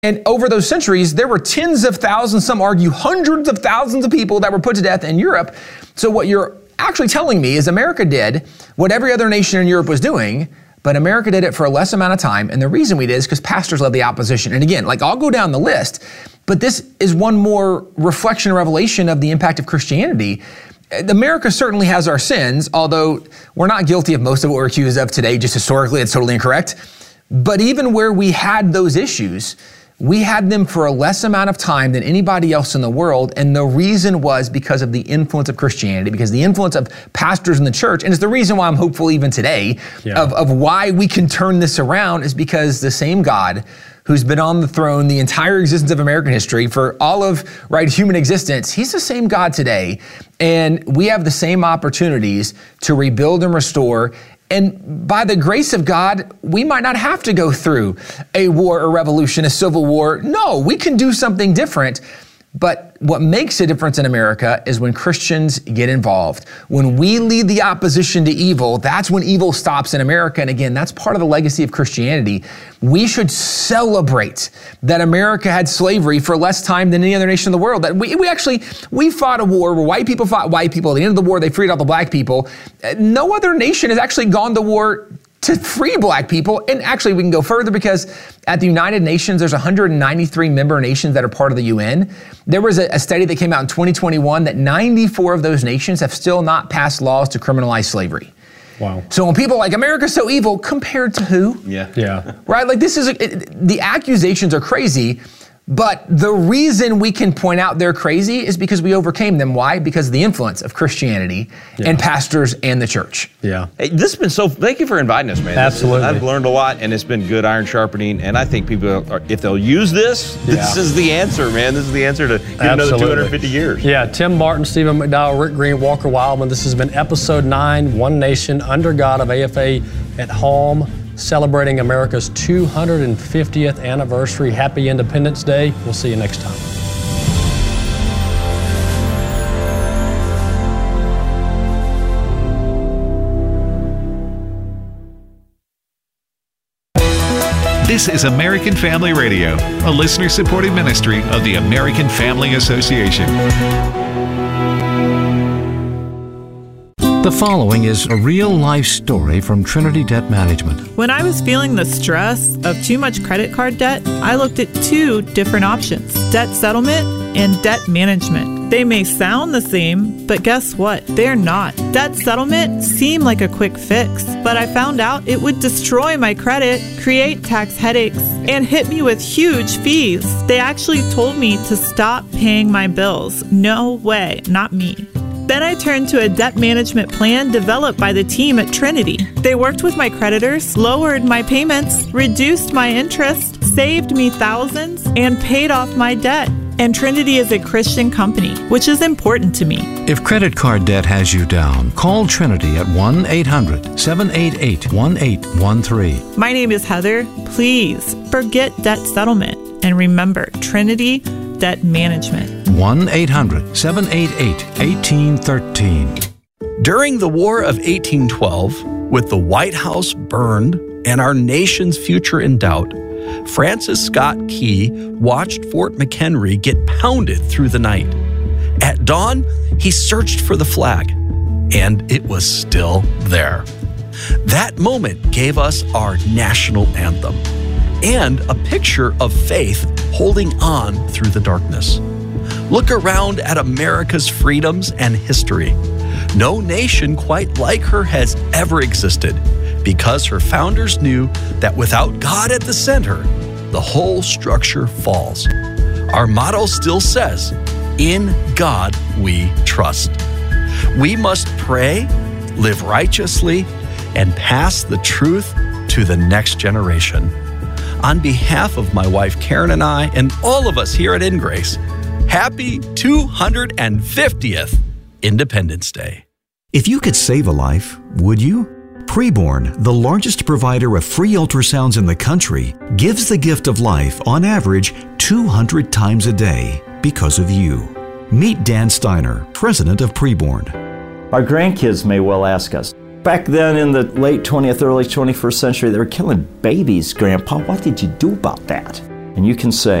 And over those centuries, there were tens of thousands, some argue hundreds of thousands of people that were put to death in Europe. So what you're actually telling me is America did what every other nation in Europe was doing, but America did it for a less amount of time. And the reason we did is because pastors led the opposition. And again, I'll go down the list, but this is one more reflection and revelation of the impact of Christianity. America certainly has our sins, although we're not guilty of most of what we're accused of today. Just historically, it's totally incorrect. But even where we had those issues, we had them for a less amount of time than anybody else in the world. And the reason was because of the influence of Christianity, because the influence of pastors in the church. And it's the reason why I'm hopeful even today of why we can turn this around is because the same God who's been on the throne the entire existence of American history for all of human existence, he's the same God today. And we have the same opportunities to rebuild and restore. And by the grace of God, we might not have to go through a war, a revolution, a civil war. No, we can do something different. But what makes a difference in America is when Christians get involved. When we lead the opposition to evil, that's when evil stops in America. And again, that's part of the legacy of Christianity. We should celebrate that America had slavery for less time than any other nation in the world. That we fought a war where white people fought white people. At the end of the war, they freed all the black people. No other nation has actually gone to war to free black people. And actually, we can go further because at the United Nations, there's 193 member nations that are part of the UN. There was a study that came out in 2021 that 94 of those nations have still not passed laws to criminalize slavery. Wow. So when people are like, America's so evil, compared to who? Yeah. Right? The accusations are crazy. But the reason we can point out they're crazy is because we overcame them. Why? Because of the influence of Christianity and pastors and the church. Yeah. Hey, this has been thank you for inviting us, man. Absolutely. I've learned a lot, and it's been good iron sharpening. And I think people, if they'll use this is the answer, man. This is the answer to get another 250 years. Yeah, Tim Martin, Stephen McDowell, Rick Green, Walker Wildman. This has been episode 9, One Nation Under God of AFA at Home, celebrating America's 250th anniversary. Happy Independence Day. We'll see you next time. This is American Family Radio, a listener-supported ministry of the American Family Association. The following is a real-life story from Trinity Debt Management. When I was feeling the stress of too much credit card debt, I looked at 2 different options: debt settlement and debt management. They may sound the same, but guess what? They're not. Debt settlement seemed like a quick fix, but I found out it would destroy my credit, create tax headaches, and hit me with huge fees. They actually told me to stop paying my bills. No way, not me. Then I turned to a debt management plan developed by the team at Trinity. They worked with my creditors, lowered my payments, reduced my interest, saved me thousands, and paid off my debt. And Trinity is a Christian company, which is important to me. If credit card debt has you down, call Trinity at 1-800-788-1813. My name is Heather. Please forget debt settlement and remember Trinity Debt Management. 1-800-788-1813. During the War of 1812, with the White House burned and our nation's future in doubt, Francis Scott Key watched Fort McHenry get pounded through the night. At dawn, he searched for the flag, and it was still there. That moment gave us our national anthem and a picture of faith holding on through the darkness. Look around at America's freedoms and history. No nation quite like her has ever existed, because her founders knew that without God at the center, the whole structure falls. Our motto still says, "In God we trust." We must pray, live righteously, and pass the truth to the next generation. On behalf of my wife Karen and I, and all of us here at InGrace, happy 250th Independence Day. If you could save a life, would you? Preborn, the largest provider of free ultrasounds in the country, gives the gift of life on average 200 times a day because of you. Meet Dan Steiner, president of Preborn. Our grandkids may well ask us, back then in the late 20th, early 21st century, they were killing babies, Grandpa. What did you do about that? And you can say,